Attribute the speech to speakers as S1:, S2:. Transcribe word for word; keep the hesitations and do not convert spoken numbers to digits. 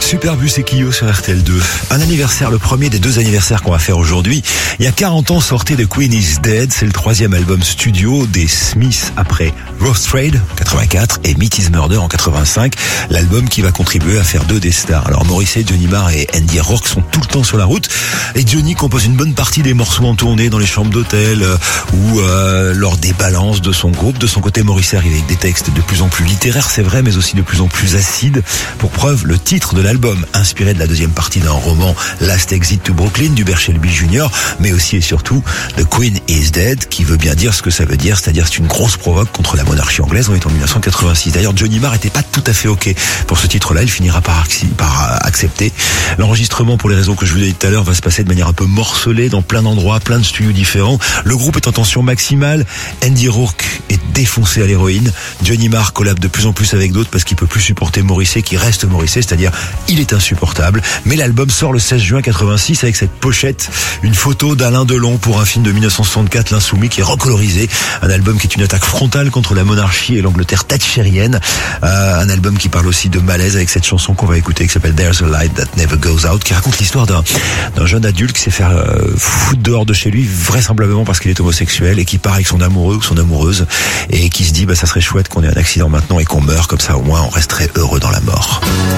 S1: Superbus et Kyo sur R T L deux. Un anniversaire, le premier des deux anniversaires qu'on va faire aujourd'hui. Il y a quarante ans sortait The Queen is Dead. C'est le troisième album studio des Smiths après Rough Trade en quatre-vingt-quatre et Meat is Murder en quatre-vingt-cinq. L'album qui va contribuer à faire deux des stars. Alors Morrissey, Johnny Marr et Andy Rourke sont tout le temps sur la route. Et Johnny compose une bonne partie des morceaux en tournée dans les chambres d'hôtel euh, ou euh, lors des balances de son groupe. De son côté, Morrissey arrive avec des textes de plus en plus littéraires, c'est vrai, mais aussi de plus en plus acides. Pour preuve, le titre de l'album, inspiré de la deuxième partie d'un roman, Last Exit to Brooklyn, d'Hubert Shelby junior, mais aussi et surtout The Queen is Dead, qui veut bien dire ce que ça veut dire, c'est-à-dire c'est une grosse provoque contre la monarchie anglaise. On est en dix-neuf cent quatre-vingt-six. D'ailleurs, Johnny Marr était pas tout à fait ok pour ce titre-là. Il finira par, par accepter. L'enregistrement, pour les raisons que je vous ai dit tout à l'heure, va se passer de manière un peu morcelée dans plein d'endroits, plein de studios différents. Le groupe est en tension maximale. Andy Rourke est défoncé à l'héroïne. Johnny Marr collabore de plus en plus avec d'autres parce qu'il peut plus supporter Morrissey, qui reste Morrissey, c'est-à-dire il est insupportable. Mais l'album sort le seize juin quatre-vingt-six avec cette pochette, une photo d'Alain Delon pour un film de dix-neuf cent soixante-quatre, L'Insoumis, qui est recolorisé. Un album qui est une attaque frontale contre la monarchie et l'Angleterre thatchérienne. Euh, un album qui parle aussi de malaise avec cette chanson qu'on va écouter qui s'appelle There's a Light That Never Goes Out, qui raconte l'histoire d'un, d'un jeune adulte qui s'est fait euh, foutre dehors de chez lui, vraisemblablement parce qu'il est homosexuel, et qui part avec son amoureux ou son amoureuse et qui se dit bah ça serait chouette qu'on ait un accident maintenant et qu'on meure, comme ça au moins on resterait heureux dans la mort.